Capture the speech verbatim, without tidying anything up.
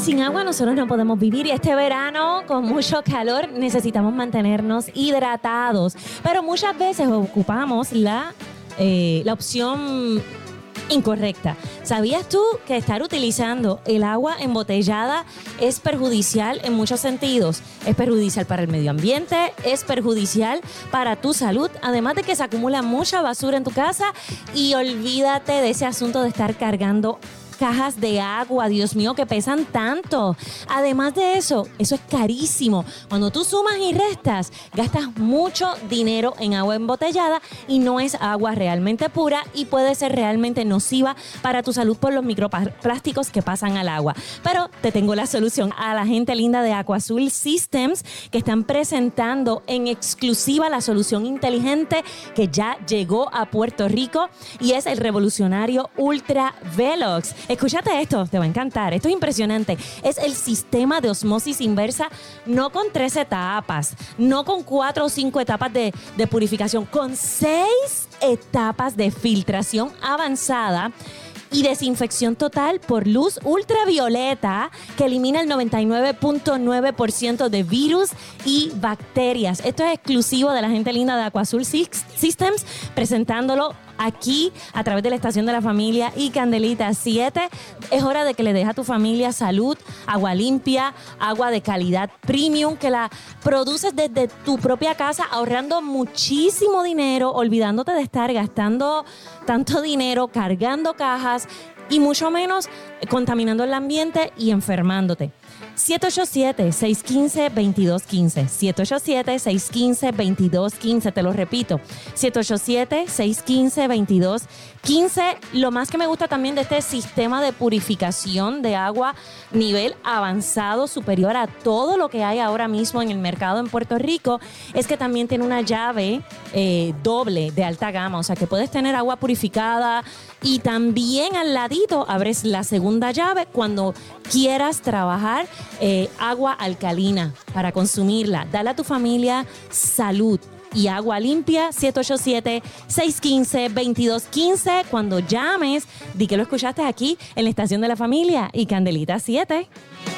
Sin agua nosotros no podemos vivir y este verano con mucho calor necesitamos mantenernos hidratados, pero muchas veces ocupamos la, eh, la opción incorrecta. ¿Sabías tú que estar utilizando el agua embotellada es perjudicial en muchos sentidos? Es perjudicial para el medio ambiente, es perjudicial para tu salud, además de que se acumula mucha basura en tu casa y olvídate de ese asunto de estar cargando cajas de agua, Dios mío, que pesan tanto. Además de eso, eso es carísimo. Cuando tú sumas y restas, gastas mucho dinero en agua embotellada y no es agua realmente pura y puede ser realmente nociva para tu salud por los microplásticos que pasan al agua. Pero te tengo la solución a la gente linda de AquaZul Systems que están presentando en exclusiva la solución inteligente que ya llegó a Puerto Rico y es el revolucionario Ultra Velox. Escúchate esto, te va a encantar. Esto es impresionante. Es el sistema de osmosis inversa, no con tres etapas, no con cuatro o cinco etapas de, de purificación, con seis etapas de filtración avanzada y desinfección total por luz ultravioleta que elimina el noventa y nueve punto nueve por ciento de virus y bacterias. Esto es exclusivo de la gente linda de AquaZul Systems, presentándolo aquí a través de la estación de la familia y Candelita siete. Es hora de que le dejes a tu familia salud, agua limpia, agua de calidad premium, que la produces desde tu propia casa ahorrando muchísimo dinero, olvidándote de estar gastando tanto dinero, cargando cajas y mucho menos contaminando el ambiente y enfermándote. siete ocho siete, seis uno cinco, dos dos uno cinco. siete ocho siete, seis uno cinco, dos dos uno cinco. Te lo repito. siete ocho siete, seis uno cinco, dos dos uno cinco. Lo más que me gusta también de este sistema de purificación de agua nivel avanzado, superior a todo lo que hay ahora mismo en el mercado en Puerto Rico, es que también tiene una llave eh, doble de alta gama. O sea, que puedes tener agua purificada y también al ladito abres la segunda llave cuando quieras trabajar eh, agua alcalina para consumirla. Dale a tu familia salud y agua limpia. Siete ocho siete, seis uno cinco, dos dos uno cinco. Cuando llames, di que lo escuchaste aquí en la estación de la familia y Candelita siete.